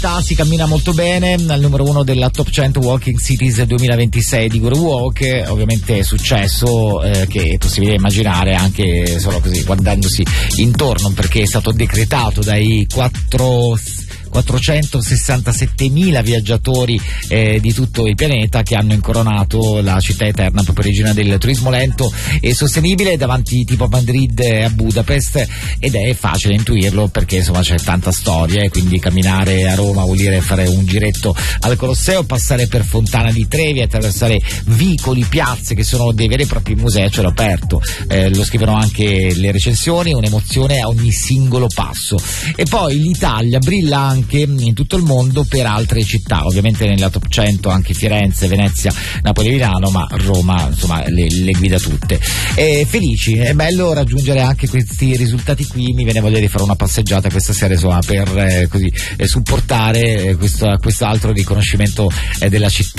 città si cammina molto bene, al numero 1 della Top 100 Walking Cities 2026 di Guru Walk. Ovviamente è successo che è possibile immaginare anche solo così guardandosi intorno, perché è stato decretato dai 467.000 viaggiatori di tutto il pianeta che hanno incoronato la città eterna, proprio regina del turismo lento e sostenibile, davanti tipo a Madrid e a Budapest, ed è facile intuirlo perché insomma c'è tanta storia, quindi camminare a Roma vuol dire fare un giretto al Colosseo, passare per Fontana di Trevi, attraversare vicoli, piazze che sono dei veri e propri musei a cielo aperto, lo scrivono anche le recensioni, un'emozione a ogni singolo passo. E poi l'Italia brilla anche in tutto il mondo per altre città, ovviamente nella Top 100 anche Firenze, Venezia, Napoli e Milano, ma Roma insomma le guida tutte. Felici, è bello raggiungere anche questi risultati qui, mi viene voglia di fare una passeggiata questa sera insomma per così supportare questo altro riconoscimento della città.